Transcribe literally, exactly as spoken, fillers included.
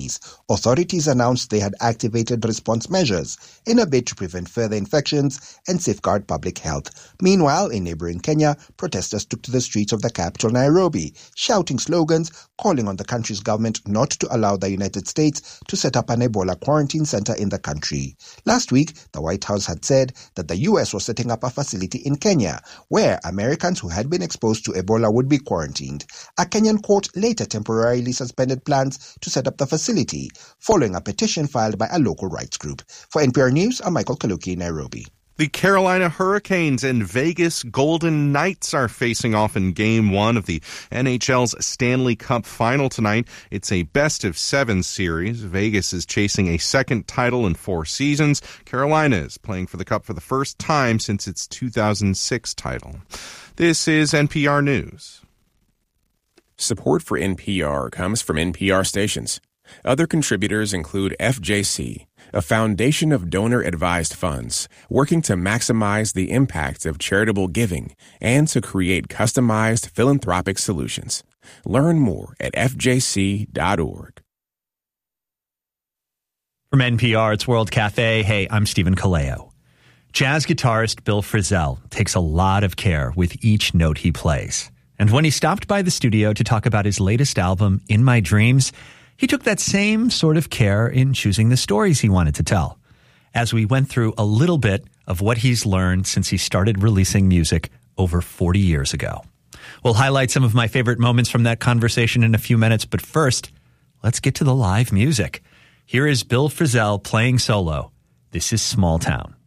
days, authorities announced they had activated response measures in a bid to prevent further infections and safeguard public health. Meanwhile, in neighboring Kenya, protesters took to the streets of the capital, Nairobi, shouting slogans calling on the country's government not to allow the United States to set up an Ebola quarantine center in the country. Last week, the White House had said that the U S was setting up a facility in Kenya where Americans who had been exposed to Ebola would be quarantined. A Kenyan court later temporarily suspended plans to set up the facility, following a petition filed by a local rights group. For N P R News, I'm Michael Kaluki, Nairobi. The Carolina Hurricanes and Vegas Golden Knights are facing off in Game one of the N H L's Stanley Cup Final tonight. It's a best-of-seven series. Vegas is chasing a second title in four seasons. Carolina is playing for the Cup for the first time since its two thousand six title. This is N P R News. Support for N P R comes from N P R stations. Other contributors include F J C, a foundation of donor-advised funds working to maximize the impact of charitable giving and to create customized philanthropic solutions. Learn more at f j c dot org. From N P R, it's World Cafe. Hey, I'm Stephen Kaleo. Jazz guitarist Bill Frisell takes a lot of care with each note he plays. And when he stopped by the studio to talk about his latest album, In My Dreams, he took that same sort of care in choosing the stories he wanted to tell. As we went through a little bit of what he's learned since he started releasing music over forty years ago. We'll highlight some of my favorite moments from that conversation in a few minutes, but first, let's get to the live music. Here is Bill Frisell playing solo. This is Small Town.